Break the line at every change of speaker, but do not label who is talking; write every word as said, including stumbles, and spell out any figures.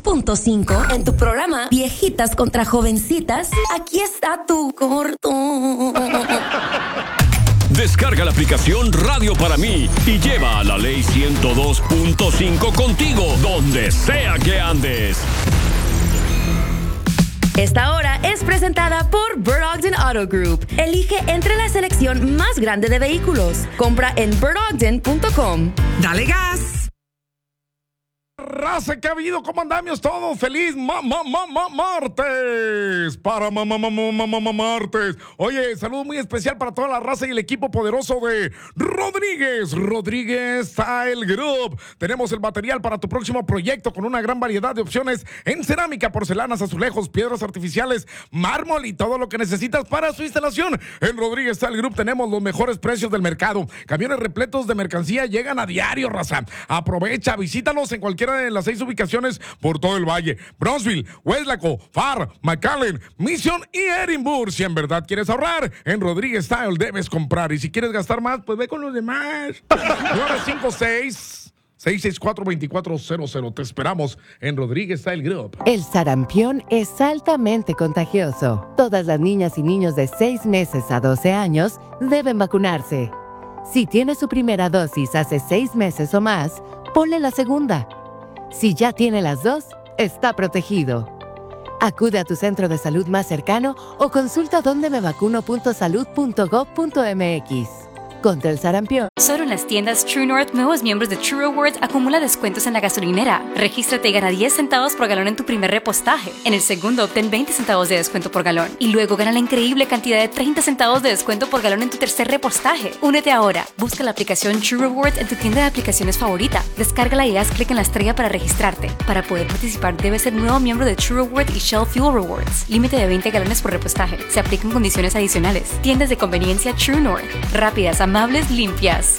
punto cinco. En tu programa Viejitas contra Jovencitas, aquí está tu corto.
Descarga la aplicación Radio para mí y lleva a la ley ciento dos punto cinco contigo donde sea que andes.
Esta hora es presentada por Bird Ogden Auto Group. Elige entre la selección más grande de vehículos. Compra en bird ogden punto com.
¡Dale gas!
Raza, ¿qué ha habido? ¿Cómo andamos todos? ¡Feliz ma, ma, ma, ma, martes! Para ma, ma, ma, ma, ma, ma, ma, martes. Oye, saludo muy especial para toda la raza y el equipo poderoso de Rodríguez. Rodríguez Style Group. Tenemos el material para tu próximo proyecto con una gran variedad de opciones en cerámica, porcelanas, azulejos, piedras artificiales, mármol y todo lo que necesitas para su instalación. En Rodríguez Style Group tenemos los mejores precios del mercado. Camiones repletos de mercancía llegan a diario, raza. Aprovecha, visítalos en cualquiera de las seis ubicaciones por todo el valle: Bronzeville, Weslaco, Far, McAllen, Mission y Edinburgh. Si en verdad quieres ahorrar, en Rodríguez Style debes comprar. Y si quieres gastar más, pues ve con los demás. nueve cinco seis, seis seis cuatro, dos cuatro cero cero. Te esperamos en Rodríguez Style Group.
El sarampión es altamente contagioso. Todas las niñas y niños de seis meses a doce años deben vacunarse. Si tiene su primera dosis hace seis meses o más, ponle la segunda. Si ya tiene las dos, está protegido. Acude a tu centro de salud más cercano o consulta donde me vacuno punto salud punto gov punto mx. Contra el sarampión.
Solo en las tiendas True North, nuevos miembros de True Rewards acumula descuentos en la gasolinera. Regístrate y gana diez centavos por galón en tu primer repostaje. En el segundo, obtén veinte centavos de descuento por galón. Y luego gana la increíble cantidad de treinta centavos de descuento por galón en tu tercer repostaje. Únete ahora. Busca la aplicación True Rewards en tu tienda de aplicaciones favorita. Descárgala y haz clic en la estrella para registrarte. Para poder participar, debes ser nuevo miembro de True Rewards y Shell Fuel Rewards. Límite de veinte galones por repostaje. Se aplican condiciones adicionales. Tiendas de conveniencia True North. Rápidas, amables, limpias.